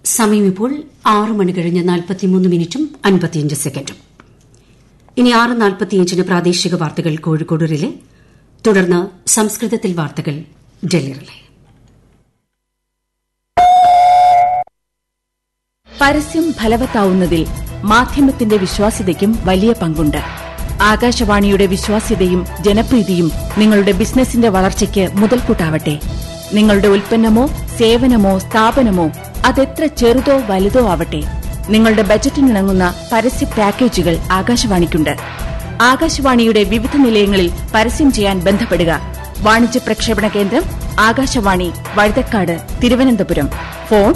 സമയം ഇപ്പോൾ 6:43:55. ഇനി 6:45 പ്രാദേശിക വാർത്തകൾ കോഴിക്കോട് റിലേ, തുടർന്ന് സംസ്കൃതത്തിൽ വാർത്തകൾ ഡൽഹി റിലേ. പരസ്യം ഫലവത്താവുന്നതിൽ മാധ്യമത്തിന്റെ വിശ്വാസ്യതയ്ക്കും വലിയ പങ്കുണ്ട്. ആകാശവാണിയുടെ വിശ്വാസ്യതയും ജനപ്രീതിയും നിങ്ങളുടെ ബിസിനസിന്റെ വളർച്ചയ്ക്ക് മുതൽക്കൂട്ടാവട്ടെ. നിങ്ങളുടെ ഉൽപ്പന്നമോ സേവനമോ സ്ഥാപനമോ അതെത്ര ചെറുതോ വലുതോ ആവട്ടെ, നിങ്ങളുടെ ബജറ്റിനിണങ്ങുന്ന പരസ്യ പാക്കേജുകൾ ആകാശവാണിക്കുണ്ട്. ആകാശവാണിയുടെ വിവിധ നിലയങ്ങളിൽ പരസ്യം ചെയ്യാൻ ബന്ധപ്പെടുക. വാണിജ്യ പ്രക്ഷേപണ കേന്ദ്രം ആകാശവാണി, വഴുതക്കാട്, തിരുവനന്തപുരം. ഫോൺ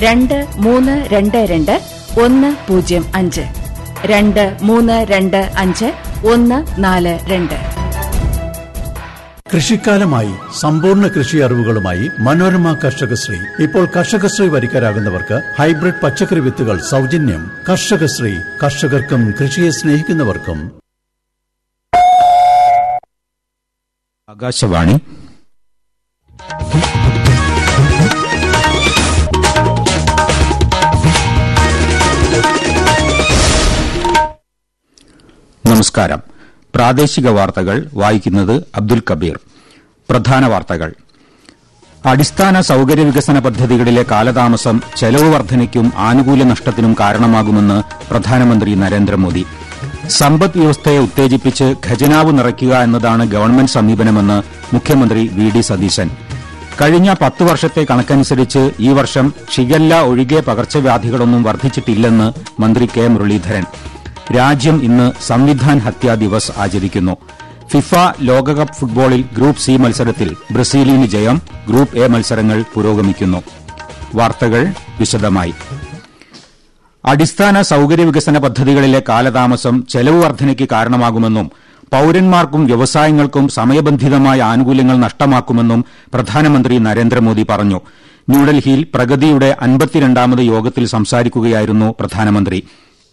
2322 105 2322 142. കൃഷിക്കാലമായി സമ്പൂർണ്ണ കൃഷി അറിവുകളുമായി മനോരമ കർഷകശ്രീ. ഇപ്പോൾ കർഷകശ്രീ വരിക്കാരാകുന്നവർക്ക് ഹൈബ്രിഡ് പച്ചക്കറി വിത്തുകൾ സൗജന്യം. കർഷകശ്രീ, കർഷകർക്കും കൃഷിയെ സ്നേഹിക്കുന്നവർക്കും. ആകാശവാണി. നമസ്കാരം. പ്രാദേശിക വാർത്തകൾ വായിക്കുന്നത് അബ്ദുൽ കബീർ. പ്രധാന വാർത്തകൾ. അടിസ്ഥാന സൌകര്യ വികസന പദ്ധതികളിലെ കാലതാമസം ചെലവ് വർധനയ്ക്കും ആനുകൂല്യ നഷ്ടത്തിനും കാരണമാകുമെന്ന് പ്രധാനമന്ത്രി നരേന്ദ്രമോദി. സമ്പദ് വ്യവസ്ഥയെ ഉത്തേജിപ്പിച്ച് ഖജനാവ് നിറയ്ക്കുക എന്നതാണ് ഗവൺമെന്റ് സമീപനമെന്ന് മുഖ്യമന്ത്രി വി ഡി സതീശൻ. കഴിഞ്ഞ 10 വർഷത്തെ കണക്കനുസരിച്ച് ഈ വർഷം ഷിഗല്ല ഒഴികെ പകർച്ചവ്യാധികളൊന്നും വർദ്ധിച്ചിട്ടില്ലെന്ന് മന്ത്രി കെ മുരളീധരൻ. രാജ്യം ഇന്ന് സംവിധാൻ ഹത്യാ ദിവസ് ആചരിക്കുന്നു. ഫിഫ ലോകകപ്പ് ഫുട്ബോളിൽ ഗ്രൂപ്പ് സി മത്സരത്തിൽ ബ്രസീലിന് ജയം. ഗ്രൂപ്പ് എ മത്സരങ്ങൾ പുരോഗമിക്കുന്നു. വാർത്തകൾ വിശദമായി. അടിസ്ഥാന സൌകര്യ വികസന പദ്ധതികളിലെ കാലതാമസം ചെലവ് വർധനയ്ക്ക് കാരണമാകുമെന്നും പൌരന്മാർക്കും വ്യവസായങ്ങൾക്കും സമയബന്ധിതമായ ആനുകൂല്യങ്ങൾ നഷ്ടമാക്കുമെന്നും പ്രധാനമന്ത്രി നരേന്ദ്രമോദി പറഞ്ഞു. ന്യൂഡൽഹിയിൽ പ്രഗതിയുടെ 52ാമത് യോഗത്തിൽ സംസാരിക്കുകയായിരുന്നു പ്രധാനമന്ത്രി.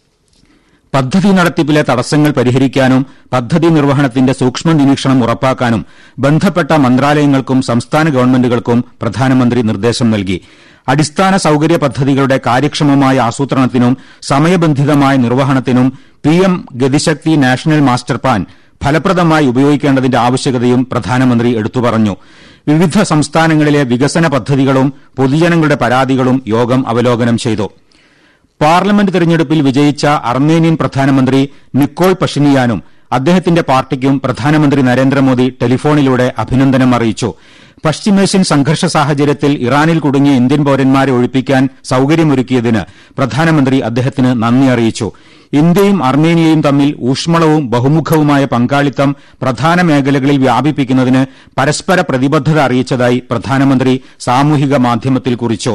പദ്ധതി നടത്തിപ്പിലെ തടസ്സങ്ങൾ പരിഹരിക്കാനും പദ്ധതി നിർവഹണത്തിന്റെ സൂക്ഷ്മ നിരീക്ഷണം ഉറപ്പാക്കാനും ബന്ധപ്പെട്ട മന്ത്രാലയങ്ങൾക്കും സംസ്ഥാന ഗവൺമെന്റുകൾക്കും പ്രധാനമന്ത്രി നിർദ്ദേശം നൽകി. അടിസ്ഥാന സൌകര്യ പദ്ധതികളുടെ കാര്യക്ഷമമായ ആസൂത്രണത്തിനും സമയബന്ധിതമായ നിർവഹണത്തിനും PM Gati Shakti national master plan ഫലപ്രദമായി ഉപയോഗിക്കേണ്ടതിന്റെ ആവശ്യകതയും പ്രധാനമന്ത്രി എടുത്തുപറഞ്ഞു. വിവിധ സംസ്ഥാനങ്ങളിലെ വികസന പദ്ധതികളും പൊതുജനങ്ങളുടെ പരാതികളും യോഗം അവലോകനം ചെയ്തു. പാർലമെന്റ് തെരഞ്ഞെടുപ്പിൽ വിജയിച്ച അർമേനിയൻ പ്രധാനമന്ത്രി നിക്കോൾ പഷിനിയാനും അദ്ദേഹത്തിന്റെ പാർട്ടിക്കും പ്രധാനമന്ത്രി നരേന്ദ്രമോദി ടെലിഫോണിലൂടെ അഭിനന്ദനം അറിയിച്ചു. പശ്ചിമേഷ്യൻ സംഘർഷ സാഹചര്യത്തിൽ ഇറാനിൽ കുടുങ്ങിയ ഇന്ത്യൻ പൌരന്മാരെ ഒഴിപ്പിക്കാൻ സൌകര്യമൊരുക്കിയതിന് പ്രധാനമന്ത്രി അദ്ദേഹത്തിന് നന്ദി അറിയിച്ചു. ഇന്ത്യയും അർമേനിയയും തമ്മിൽ ഊഷ്മളവും ബഹുമുഖവുമായ പങ്കാളിത്തം പ്രധാന മേഖലകളിൽ വ്യാപിപ്പിക്കുന്നതിന് പരസ്പര പ്രതിബദ്ധത അറിയിച്ചതായി പ്രധാനമന്ത്രി സാമൂഹിക മാധ്യമത്തിൽ കുറിച്ചു.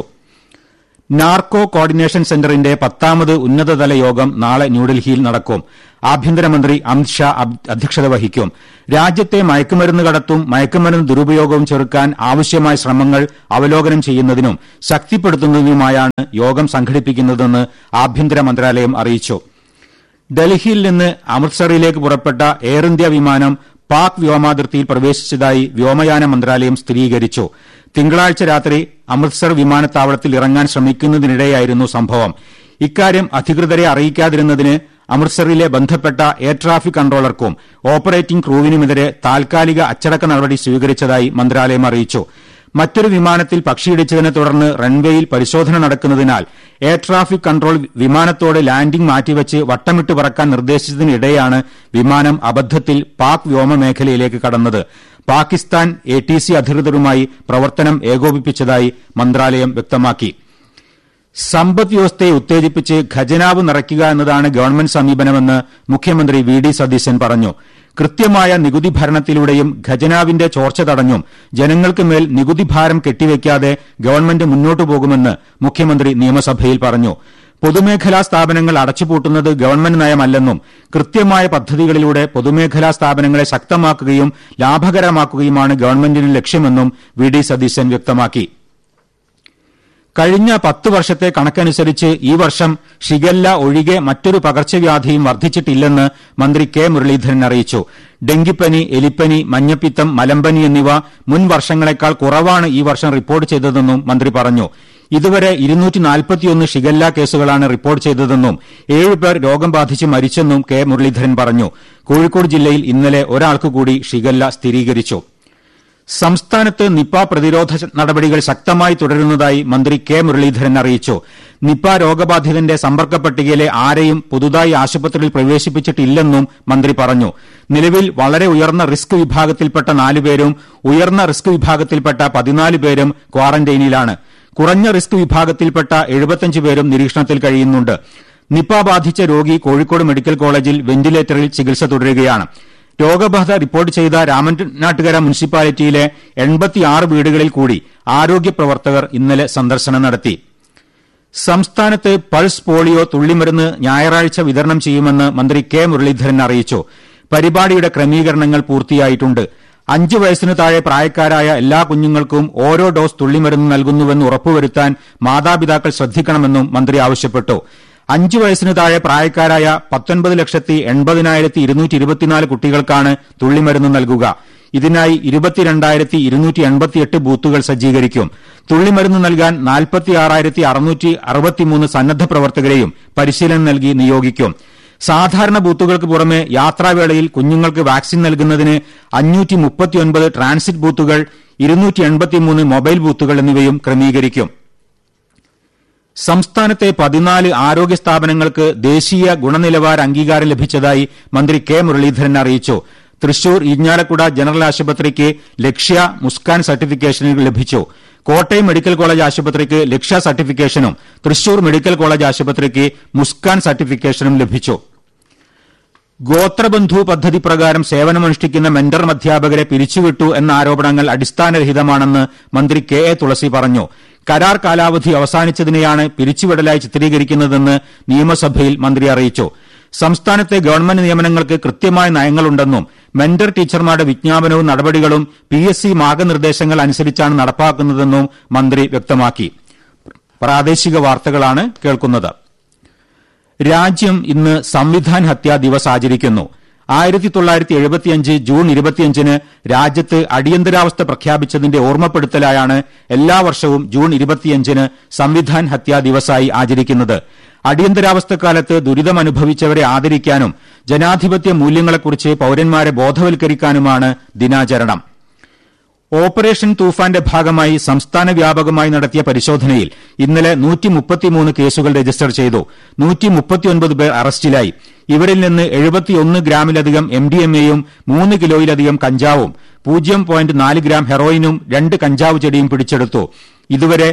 നാർക്കോ കോർഡിനേഷൻ സെന്ററിന്റെ 10ാമത് ഉന്നതതല യോഗം നാളെ ന്യൂഡൽഹിയിൽ നടക്കും. ആഭ്യന്തരമന്ത്രി അമിത് ഷാ അധ്യക്ഷത വഹിക്കും. രാജ്യത്തെ മയക്കുമരുന്ന് കടത്തും മയക്കുമരുന്ന് ദുരുപയോഗവും ചെറുക്കാൻ ആവശ്യമായ ശ്രമങ്ങൾ അവലോകനം ചെയ്യുന്നതിനും ശക്തിപ്പെടുത്തുന്നതിനുമായാണ് യോഗം സംഘടിപ്പിക്കുന്നതെന്ന് ആഭ്യന്തര മന്ത്രാലയം അറിയിച്ചു. ഡൽഹിയിൽ നിന്ന് അമൃത്സറിലേക്ക് പുറപ്പെട്ട എയർ ഇന്ത്യ വിമാനം പാക് വ്യോമാതിർത്തിയിൽ പ്രവേശിച്ചതായി വ്യോമയാന മന്ത്രാലയം സ്ഥിരീകരിച്ചു. തിങ്കളാഴ്ച രാത്രി അമൃത്സർ വിമാനത്താവളത്തിൽ ഇറങ്ങാൻ ശ്രമിക്കുന്നതിനിടെയായിരുന്നു സംഭവം. ഇക്കാര്യം അധികൃതരെ അറിയിക്കാതിരുന്നതിന് അമൃത്സറിലെ ബന്ധപ്പെട്ട എയർ ട്രാഫിക് കൺട്രോളർക്കും ഓപ്പറേറ്റിംഗ് ക്രൂവിനുമെതിരെ താൽക്കാലിക അച്ചടക്ക നടപടി സ്വീകരിച്ചതായി മന്ത്രാലയം അറിയിച്ചു. മറ്റൊരു വിമാനത്തിൽ പക്ഷിയിടിച്ചതിനെ തുടർന്ന് റൺവേയിൽ പരിശോധന നടക്കുന്നതിനാൽ എയർ ട്രാഫിക് കൺട്രോൾ വിമാനത്തോട് ലാൻഡിംഗ് മാറ്റിവെച്ച് വട്ടമിട്ട് പറക്കാൻ നിർദ്ദേശിച്ചതിനിടെയാണ് വിമാനം അബദ്ധത്തിൽ പാക് വ്യോമമേഖലയിലേക്ക് കടന്നത്. പാകിസ്ഥാൻ ATC അധികൃതരുമായി പ്രവർത്തനം ഏകോപിപ്പിച്ചതായി മന്ത്രാലയം വ്യക്തമാക്കി. സമ്പദ് വ്യവസ്ഥയെ ഉത്തേജിപ്പിച്ച് ഖജനാവ് നിറയ്ക്കുക എന്നതാണ് ഗവൺമെന്റ് സമീപനമെന്ന് മുഖ്യമന്ത്രി വി ഡി സതീശൻ പറഞ്ഞു. കൃത്യമായ നികുതി ഭരണത്തിലൂടെയും ഖജനാവിന്റെ ചോർച്ച തടഞ്ഞും ജനങ്ങൾക്ക് മേൽ നികുതി ഭാരം കെട്ടിവെക്കാതെ ഗവൺമെന്റ് മുന്നോട്ടു പോകുമെന്ന് മുഖ്യമന്ത്രി നിയമസഭയിൽ പറഞ്ഞു. പൊതുമേഖലാ സ്ഥാപനങ്ങൾ അടച്ചുപൂട്ടുന്നത് ഗവൺമെന്റ് നയമല്ലെന്നും കൃത്യമായ പദ്ധതികളിലൂടെ പൊതുമേഖലാ സ്ഥാപനങ്ങളെ ശക്തമാക്കുകയും ലാഭകരമാക്കുകയുമാണ് ഗവൺമെന്റിന്റെ ലക്ഷ്യമെന്നും വി ഡി സതീശൻ വ്യക്തമാക്കി. കഴിഞ്ഞ 10 വർഷത്തെ കണക്കനുസരിച്ച് ഈ വർഷം ഷിഗല്ല ഒഴികെ മറ്റൊരു പകർച്ചവ്യാധിയും വർദ്ധിച്ചിട്ടില്ലെന്ന് മന്ത്രി കെ മുരളീധരൻ അറിയിച്ചു. ഡെങ്കിപ്പനി, എലിപ്പനി, മഞ്ഞപ്പിത്തം, മലമ്പനി എന്നിവ മുൻ വർഷങ്ങളെക്കാൾ കുറവാണ് ഈ വർഷം റിപ്പോർട്ട് ചെയ്തതെന്നും മന്ത്രി പറഞ്ഞു. ഇതുവരെ 241 ഷിഗല്ല കേസുകളാണ് റിപ്പോർട്ട് ചെയ്തതെന്നും 7 പേർ രോഗം ബാധിച്ച് മരിച്ചെന്നും കെ മുരളീധരൻ പറഞ്ഞു. കോഴിക്കോട് ജില്ലയിൽ ഇന്നലെ ഒരാൾക്ക് കൂടി ഷിഗല്ല സ്ഥിരീകരിച്ചു. സംസ്ഥാനത്ത് നിപ പ്രതിരോധ നടപടികൾ ശക്തമായി തുടരുന്നതായി മന്ത്രി കെ മുരളീധരൻ അറിയിച്ചു. നിപ രോഗബാധിതന്റെ സമ്പർക്ക പട്ടികയിലെ ആരെയും പുതുതായി ആശുപത്രിയിൽ പ്രവേശിപ്പിച്ചിട്ടില്ലെന്നും മന്ത്രി പറഞ്ഞു. നിലവിൽ വളരെ ഉയർന്ന റിസ്ക് വിഭാഗത്തിൽപ്പെട്ട 4 പേരും ഉയർന്ന റിസ്ക് വിഭാഗത്തിൽപ്പെട്ട 14 പേരും ക്വാറന്റൈനിലാണ്. കുറഞ്ഞ റിസ്ക് വിഭാഗത്തിൽപ്പെട്ട 75 പേരും നിരീക്ഷണത്തിൽ കഴിയുന്നുണ്ട്. നിപ ബാധിച്ച രോഗി കോഴിക്കോട് മെഡിക്കൽ കോളേജിൽ വെന്റിലേറ്ററിൽ ചികിത്സ തുടരുകയാണ്. രോഗബാധ റിപ്പോർട്ട് ചെയ്ത രാമനാട്ടുകര മുനിസിപ്പാലിറ്റിയിലെ 86 വീടുകളിൽ കൂടി ആരോഗ്യ പ്രവർത്തകർ ഇന്നലെ സന്ദർശനം നടത്തി. സംസ്ഥാനത്ത് പൾസ് പോളിയോ തുള്ളിമരുന്ന് ഞായറാഴ്ച വിതരണം ചെയ്യുമെന്ന് മന്ത്രി കെ മുരളീധരൻ അറിയിച്ചു. പരിപാടിയുടെ ക്രമീകരണങ്ങൾ പൂർത്തിയായിട്ടുണ്ട്. 5 വയസ്സിന് താഴെ പ്രായക്കാരായ എല്ലാ കുഞ്ഞുങ്ങൾക്കും ഓരോ ഡോസ് തുള്ളിമരുന്ന് നൽകുന്നുവെന്ന് ഉറപ്പുവരുത്താൻ മാതാപിതാക്കൾ ശ്രദ്ധിക്കണമെന്നും മന്ത്രി ആവശ്യപ്പെട്ടു. 5 വയസ്സിന് താഴെ പ്രായക്കാരായ 19,80,224 കുട്ടികൾക്കാണ് തുള്ളിമരുന്ന് നൽകുക. ഇതിനായി 22,288 ബൂത്തുകൾ സജ്ജീകരിക്കും. തുള്ളിമരുന്ന് നൽകാൻ 46,663 സന്നദ്ധ പ്രവർത്തകരെയും പരിശീലനം നൽകി നിയോഗിക്കും. സാധാരണ ബൂത്തുകൾക്ക് പുറമെ യാത്രാവേളയിൽ കുഞ്ഞുങ്ങൾക്ക് വാക്സിൻ നൽകുന്നതിന് 539 ട്രാൻസിറ്റ് ബൂത്തുകൾ, 283 മൊബൈൽ ബൂത്തുകൾ എന്നിവയും ക്രമീകരിക്കും. സംസ്ഥാനത്തെ 14 ആരോഗ്യ സ്ഥാപനങ്ങൾക്ക് ദേശീയ ഗുണനിലവാര അംഗീകാരം ലഭിച്ചതായി മന്ത്രി കെ മുരളീധരൻ അറിയിച്ചു. തൃശൂർ ഇരിഞ്ഞാലക്കുട ജനറൽ ആശുപത്രിക്ക് ലക്ഷ്യ മുസ്കാൻ സർട്ടിഫിക്കേഷനുകൾ ലഭിച്ചു. കോട്ടയം മെഡിക്കൽ കോളേജ് ആശുപത്രിക്ക് ലക്ഷ്യ സർട്ടിഫിക്കേഷനും തൃശൂർ മെഡിക്കൽ കോളേജ് ആശുപത്രിക്ക് മുസ്കാൻ സർട്ടിഫിക്കേഷനും ലഭിച്ചു. ഗോത്രബന്ധു പദ്ധതി പ്രകാരം സേവനമനുഷ്ഠിക്കുന്ന മെന്റർ അധ്യാപകരെ പിരിച്ചുവിട്ടു എന്ന ആരോപണങ്ങൾ അടിസ്ഥാനരഹിതമാണെന്ന് മന്ത്രി കെ എ തുളസി പറഞ്ഞു. കരാർ കാലാവധി അവസാനിച്ചതിനെയാണ് പിരിച്ചുവിടലായി ചിത്രീകരിക്കുന്നതെന്ന് നിയമസഭയിൽ മന്ത്രി അറിയിച്ചു. സംസ്ഥാനത്തെ ഗവൺമെന്റ് നിയമനങ്ങൾക്ക് കൃത്യമായ നയങ്ങളുണ്ടെന്നും മെന്റർ ടീച്ചർമാരുടെ വിജ്ഞാപനവും നടപടികളും PSC മാർഗനിർദ്ദേശങ്ങൾ അനുസരിച്ചാണ് നടപ്പാക്കുന്നതെന്നും മന്ത്രി വ്യക്തമാക്കി. പ്രാദേശിക വാർത്തകളാണ് കേൾക്കുന്നത്. രാജ്യം ഇന്ന് സംവിധാൻ ഹത്യാ ദിവസ് ആചരിക്കുന്നു. 1975 ജൂൺ 25 രാജ്യത്ത് അടിയന്തരാവസ്ഥ പ്രഖ്യാപിച്ചതിന്റെ ഓർമ്മപ്പെടുത്തലായാണ് എല്ലാ വർഷവും ജൂൺ 25 സംവിധാൻ ഹത്യാ ദിവസായി ആചരിക്കുന്നത്. അടിയന്തരാവസ്ഥക്കാലത്ത് ദുരിതമനുഭവിച്ചവരെ ആദരിക്കാനും ജനാധിപത്യ മൂല്യങ്ങളെക്കുറിച്ച് പൌരന്മാരെ ബോധവൽക്കരിക്കാനുമാണ് ദിനാചരണം. ഓപ്പറേഷൻ തൂഫാന്റെ ഭാഗമായി സംസ്ഥാന വ്യാപകമായി നടത്തിയ പരിശോധനയിൽ ഇന്നലെ 133 കേസുകൾ രജിസ്റ്റർ ചെയ്തു. 139 പേർ അറസ്റ്റിലായി. ഇവരിൽ നിന്ന് 71 ഗ്രാമിലധികം MDMAയും 3 കിലോയിലധികം കഞ്ചാവും 0.4 ഗ്രാം ഹെറോയിനും 2 കഞ്ചാവ് ചെടിയും പിടിച്ചെടുത്തു. ഇതുവരെ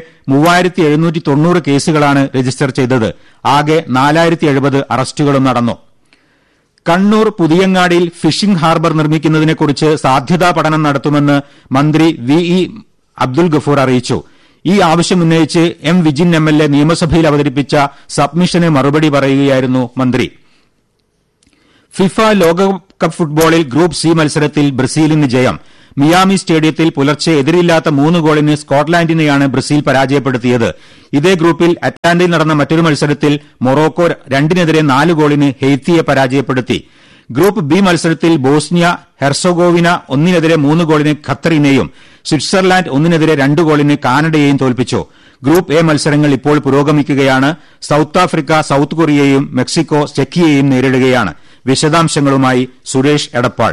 3790 കേസുകളാണ് രജിസ്റ്റർ ചെയ്തത്. ആകെ 4070 അറസ്റ്റുകളും നടന്നു. കണ്ണൂർ പുതിയങ്ങാടിയിൽ ഫിഷിംഗ് ഹാർബർ നിർമ്മിക്കുന്നതിനെക്കുറിച്ച് സാധ്യതാ പഠനം നടത്തുമെന്ന് മന്ത്രി VE അബ്ദുൽ ഗഫൂർ അറിയിച്ചു. ഈ ആവശ്യമുന്നയിച്ച് M വിജിൻ MLA നിയമസഭയിൽ അവതരിപ്പിച്ച സബ്മിഷന് മറുപടി പറയുകയായിരുന്നു മന്ത്രി. ഫിഫ ലോകകപ്പ് ഫുട്ബോളിൽ ഗ്രൂപ്പ് C മത്സരത്തിൽ ബ്രസീലിന് ജയം. മിയാമി സ്റ്റേഡിയത്തിൽ പുലർച്ചെ എതിരില്ലാത്ത 3 ഗോളിന് സ്കോട്ട്ലാൻഡിനെയാണ് ബ്രസീൽ പരാജയപ്പെടുത്തിയത്. ഇതേ ഗ്രൂപ്പിൽ അറ്റ്ലാന്റയിൽ നടന്ന മറ്റൊരു മത്സരത്തിൽ മൊറോക്കോ 2-4 ഗോളിന് ഹെയ്ത്തിയെ പരാജയപ്പെടുത്തി. ഗ്രൂപ്പ് B മത്സരത്തിൽ ബോസ്നിയ ഹെർസഗോവിന 1-3 ഗോളിന് ഖത്തറിനെയും സ്വിറ്റ്സർലാൻഡ് 1-2 ഗോളിന് കാനഡയെയും തോൽപ്പിച്ചു. ഗ്രൂപ്പ് A മത്സരങ്ങൾ ഇപ്പോൾ പുരോഗമിക്കുകയാണ്. സൌത്ത് ആഫ്രിക്ക സൌത്ത് കൊറിയയെയും മെക്സിക്കോ ചെക്കിയെയും നേരിടുകയാണ്. വിശദാംശങ്ങളുമായി സുരേഷ് എടപ്പാൾ.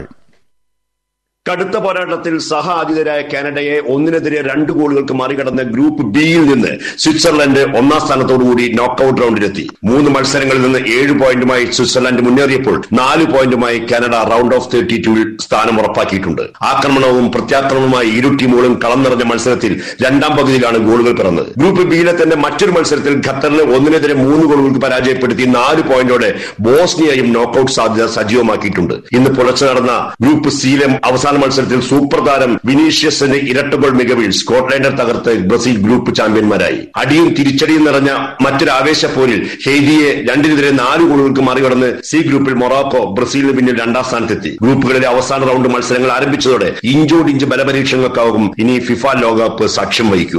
കടുത്ത പോരാട്ടത്തിൽ സഹ ആതിഥേയരായ കാനഡയെ 1-2 ഗോളുകൾക്ക് മറികടന്ന് ഗ്രൂപ്പ് ബിയിൽ നിന്ന് സ്വിറ്റ്സർലൻഡ് 1ാം സ്ഥാനത്തോടുകൂടി നോക്കൌട്ട് റൌണ്ടിലെത്തി. 3 മത്സരങ്ങളിൽ നിന്ന് 7 പോയിന്റുമായി സ്വിറ്റ്സർലൻഡ് മുന്നേറിയപ്പോൾ 4 പോയിന്റുമായി കാനഡ റൌണ്ട് ഓഫ് 32 സ്ഥാനം ഉറപ്പാക്കിയിട്ടുണ്ട്. ആക്രമണവും പ്രത്യാക്രമണവുമായി ഇരു ടീമുകളും കളം നിറഞ്ഞ മത്സരത്തിൽ 2ാം പകുതിയിലാണ് ഗോളുകൾ പിറന്നത്. ഗ്രൂപ്പ് ബിയിലെ തന്നെ മറ്റൊരു മത്സരത്തിൽ ഖത്തറിന് 1-3 ഗോളുകൾക്ക് പരാജയപ്പെടുത്തി 4 പോയിന്റോടെ ബോസ്നിയയും നോക്കൌട്ട് സാധ്യത സജീവമാക്കിയിട്ടുണ്ട്. ഇന്ന് പുലർച്ചെ നടന്ന ഗ്രൂപ്പ് സിയിലെ അവസാന മത്സരത്തിൽ സൂപ്പർ താരം വിനീഷ്യസിന്റെ ഇരട്ട ഗോൾ മികവിൽ സ്കോട്ട്ലാൻഡ് തകർത്ത് ബ്രസീൽ ഗ്രൂപ്പ് ചാമ്പ്യന്മാരായി. അടിയും തിരിച്ചടിയും നിറഞ്ഞ മറ്റൊരു ആവേശപ്പോരിൽ ഹെയ്തിയെ 2-4 ഗോളുകൾക്ക് മറികടന്ന് സി ഗ്രൂപ്പിൽ മൊറോക്കോ ബ്രസീലിന് പിന്നിൽ 2ാം സ്ഥാനത്തെത്തി. ഗ്രൂപ്പുകളിലെ അവസാന റൌണ്ട് മത്സരങ്ങൾ ആരംഭിച്ചതോടെ ഇഞ്ചോടിഞ്ച് ബലപരീക്ഷണങ്ങൾക്കാകും ഇനി ഫിഫ ലോകകപ്പ് സാക്ഷ്യം വഹിക്കുക.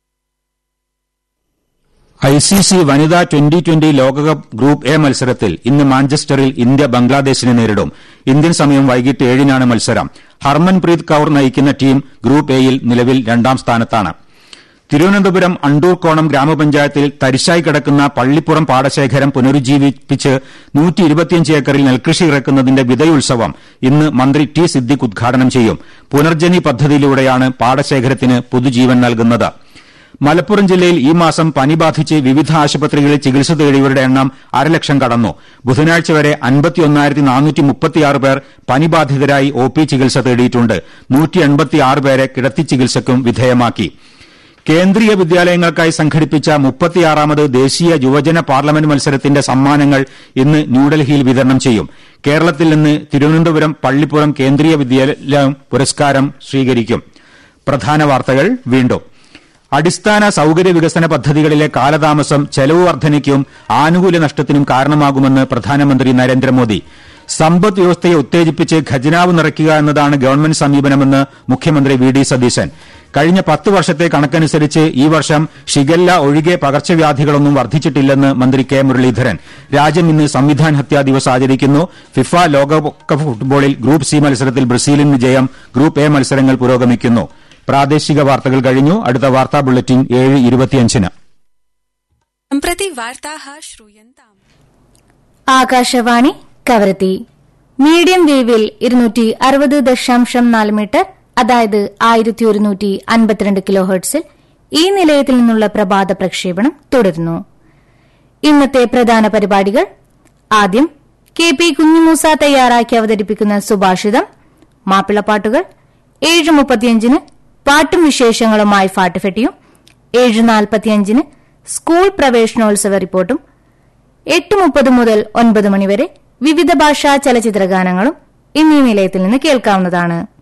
ICC വനിതാ 2020 ലോകകപ്പ് ഗ്രൂപ്പ് A മത്സരത്തിൽ ഇന്ന് മാഞ്ചസ്റ്ററിൽ ഇന്ത്യ ബംഗ്ലാദേശിനെ നേരിടും. ഇന്ത്യൻ സമയം വൈകിട്ട് 7-നാണ് മത്സരം. ഹർമൻപ്രീത് കൌർ നയിക്കുന്ന ടീം ഗ്രൂപ്പ് Aയിൽ നിലവിൽ 2ാം സ്ഥാനത്താണ്. തിരുവനന്തപുരം അണ്ടൂർക്കോണം ഗ്രാമപഞ്ചായത്തിൽ തരിശായി കിടക്കുന്ന പള്ളിപ്പുറം പാടശേഖരം പുനരുജ്ജീവിപ്പിച്ച് 125 ഏക്കറിൽ നെൽകൃഷി ഇറക്കുന്നതിന്റെ വിതയുത്സവം ഇന്ന് മന്ത്രി ടി സിദ്ദിഖ് ഉദ്ഘാടനം ചെയ്യും. പുനർജനി പദ്ധതിയിലൂടെയാണ് പാടശേഖരത്തിന് പുതുജീവൻ നൽകുന്നത്. മലപ്പുറം ജില്ലയിൽ ഈ മാസം പനി ബാധിച്ച് വിവിധ ആശുപത്രികളിൽ ചികിത്സ തേടിയവരുടെ എണ്ണം 1,00,000 കടന്നു. ബുധനാഴ്ച വരെ 51,436 പേർ പനിബാധിതരായി ഒ പി ചികിത്സ തേടിയിട്ടുണ്ട്. 186 പേരെ കിടത്തി ചികിത്സയ്ക്കും വിധേയമാക്കി. കേന്ദ്രീയ വിദ്യാലയങ്ങൾക്കായി സംഘടിപ്പിച്ച 36ാമത് ദേശീയ യുവജന പാർലമെന്റ് മത്സരത്തിന്റെ സമ്മാനങ്ങൾ ഇന്ന് ന്യൂഡൽഹിയിൽ വിതരണം ചെയ്യും. കേരളത്തിൽ നിന്ന് തിരുവനന്തപുരം പള്ളിപ്പുറം കേന്ദ്രീയ വിദ്യാലയം പുരസ്കാരം സ്വീകരിക്കും. പ്രധാന വാർത്തകൾ വീണ്ടും. അടിസ്ഥാന സൌകര്യ വികസന പദ്ധതികളിലെ കാലതാമസം ചെലവ് വർധനയ്ക്കും ആനുകൂല്യ നഷ്ടത്തിനും കാരണമാകുമെന്ന് പ്രധാനമന്ത്രി നരേന്ദ്രമോദി. സമ്പദ് വ്യവസ്ഥയെ ഉത്തേജിപ്പിച്ച് ഖജനാവ് നിറയ്ക്കുക എന്നതാണ് ഗവൺമെന്റ് സമീപനമെന്ന് മുഖ്യമന്ത്രി വി ഡി സതീശൻ. കഴിഞ്ഞ 10 വർഷത്തെ കണക്കനുസരിച്ച് ഈ വർഷം ഷിഗല്ല ഒഴികെ പകർച്ചവ്യാധികളൊന്നും വർദ്ധിച്ചിട്ടില്ലെന്ന് മന്ത്രി കെ മുരളീധരൻ. രാജ്യം ഇന്ന് സംവിധാൻ ഹത്യാ ദിവസ് ആചരിക്കുന്നു. ഫിഫ ലോകകപ്പ് ഫുട്ബോളിൽ ഗ്രൂപ്പ് സി മത്സരത്തിൽ ബ്രസീലിന് ജയം. ഗ്രൂപ്പ് എ മത്സരങ്ങൾ പുരോഗമിക്കുന്നു. പ്രാദേശിക വാർത്തകൾ കഴിഞ്ഞു. അടുത്ത വാർത്താ bulletin 7:25. Akashvani Kavaratti. Medium വേവിൽ 260.4 metre, അതായത് 1152 കിലോ ഹെർട്സിൽ ഈ നിലയത്തിൽ നിന്നുള്ള പ്രഭാത പ്രക്ഷേപണം തുടരുന്നു. ഇന്നത്തെ പ്രധാന പരിപാടികൾ: ആദ്യം കെ പി കുഞ്ഞിമൂസ തയ്യാറാക്കി അവതരിപ്പിക്കുന്ന സുഭാഷിതം, മാപ്പിളപ്പാട്ടുകൾ. 7:35 പാട്ടും വിശേഷങ്ങളുമായി ഫാട്ടുഫെട്ടിയും. 7:45 സ്കൂൾ പ്രവേശനോത്സവ റിപ്പോർട്ടും. 8:30 മുതൽ 9 മണിവരെ വിവിധ ഭാഷാ ചലച്ചിത്ര ഗാനങ്ങളും എന്നീ നിലയത്തിൽ നിന്ന് കേൾക്കാവുന്നതാണ്.